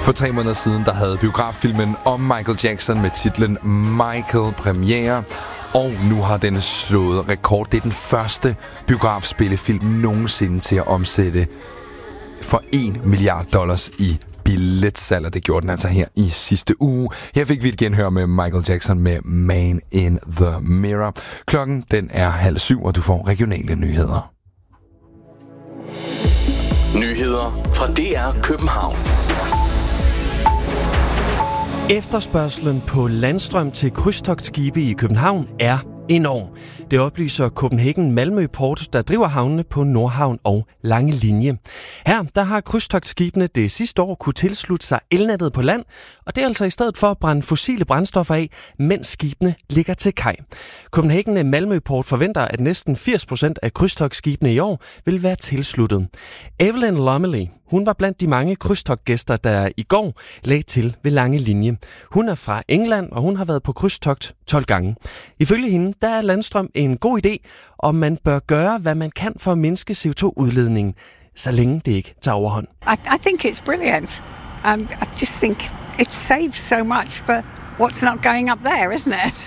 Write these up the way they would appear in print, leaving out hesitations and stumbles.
For 3 måneder siden, der havde biograffilmen om Michael Jackson med titlen Michael premiere. Og nu har den slået rekord. Det er den første biografspillefilm nogensinde til at omsætte for $1 milliard i billetsalg, og det gjorde den altså her i sidste uge. Her fik vi et genhør med Michael Jackson med Man in the Mirror. Klokken den er 6:30, og du får regionale nyheder. Nyheder fra DR København. Efterspørgslen på landstrøm til krydstogtskibe i København er enorm. Det oplyser Copenhagen Malmø Port, der driver havnene på Nordhavn og Lange Linje. Her der har krydstogtskibene det sidste år kunne tilslutte sig elnettet på land, og det er altså i stedet for at brænde fossile brændstoffer af, mens skibene ligger til kaj. Copenhagen Malmø Port forventer, at næsten 80% af krydstogtskibene i år vil være tilsluttet. Evelyn Lomely, hun var blandt de mange krydstogtgæster, der i går lagde til ved Lange Linje. Hun er fra England, og hun har været på krydstogt 12 gange. Ifølge hende, der er landstrøm en god idé, og man bør gøre, hvad man kan for at mindske CO2-udledningen, så længe det ikke tager overhånd. I think it's brilliant. I just think it saves so much for what's not going up there, isn't it?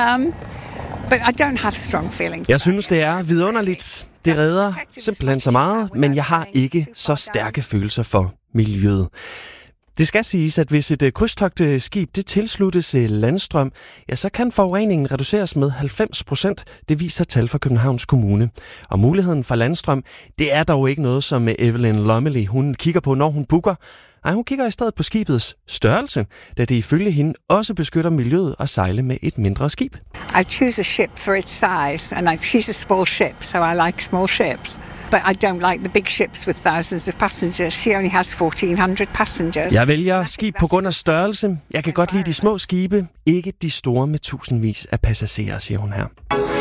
But I don't have strong feelings. Jeg synes, det er vidunderligt. Det redder simpelthen så meget, men jeg har ikke så stærke følelser for miljøet. Det skal siges, at hvis et krydstogtskib det tilsluttes landstrøm, ja, så kan forureningen reduceres med 90%. Det viser tal fra Københavns Kommune. Og muligheden for landstrøm, det er dog ikke noget, som Evelyn Lomely hun kigger på, når hun booker. Nej, hun kigger i stedet på skibets størrelse, da det ifølge hende også beskytter miljøet at sejle med et mindre skib. I choose a ship for its size, and she's a small ship, so I like small ships. But I don't like the big ships with thousands of passengers. She only has 1,400 passengers. Jeg vælger skib på grund af størrelse. Jeg kan godt lide de små skibe, ikke de store med tusindvis af passagerer, siger hun her.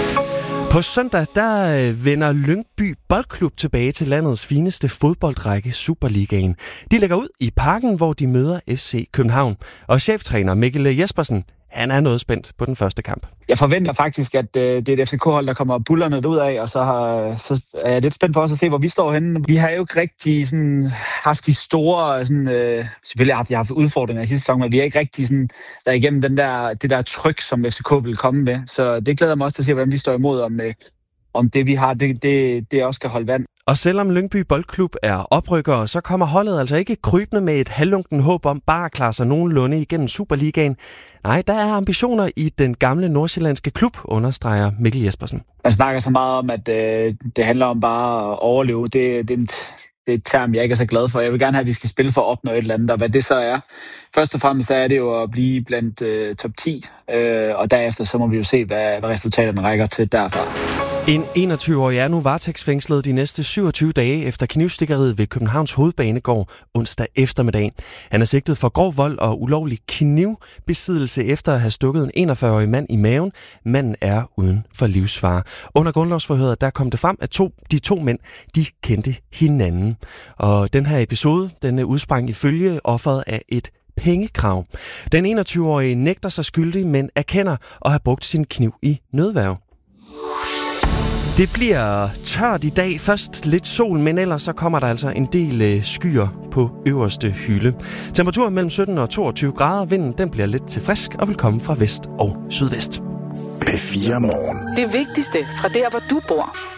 På søndag, der vender Lyngby Boldklub tilbage til landets fineste fodboldrække, Superligaen. De lægger ud i parken, hvor de møder FC København. Og cheftræner Mikkel Jespersen, han er noget spændt på den første kamp. Jeg forventer faktisk, at det er et FCK-hold, der kommer bullerne ud af, og så er jeg lidt spændt på også at se, hvor vi står henne. Vi har jo ikke rigtig sådan, haft de store... selvfølgelig har jeg haft udfordringer i sidste sæson, men vi har ikke rigtig sådan, der igennem det der tryk, som FCK vil komme med. Så det glæder mig også til at se, hvordan vi står imod, om det, vi har, det også skal holde vand. Og selvom Lyngby Boldklub er oprykkere, så kommer holdet altså ikke krybende med et halvlunken håb om bare at klare sig nogenlunde igennem Superligaen. Nej, der er ambitioner i den gamle nordsjællandske klub, understreger Mikkel Jespersen. Man snakker så meget om, at det handler om bare at overleve. Det er et term, jeg ikke er så glad for. Jeg vil gerne have, at vi skal spille for at opnå et eller andet, og hvad det så er. Først og fremmest er det jo at blive blandt top 10, og derefter så må vi jo se, hvad resultaterne rækker til derfra. En 21-årig er nu varetægtsfængslet de næste 27 dage efter knivstikkeriet ved Københavns Hovedbanegård onsdag eftermiddag. Han er sigtet for grov vold og ulovlig knivbesiddelse efter at have stukket en 41-årig mand i maven. Manden er uden for livsfare. Under grundlovsforhøret der kom det frem, at de to mænd de kendte hinanden. Og den her episode den udsprang ifølge offeret af et pengekrav. Den 21-årige nægter sig skyldig, men erkender at have brugt sin kniv i nødværge. Det bliver tørt i dag. Først lidt sol, men ellers så kommer der altså en del skyer på øverste hylde. Temperaturen mellem 17 og 22 grader. Vinden den bliver lidt til frisk og vil komme fra vest og sydvest. P4 Morgen. Det vigtigste fra der, hvor du bor.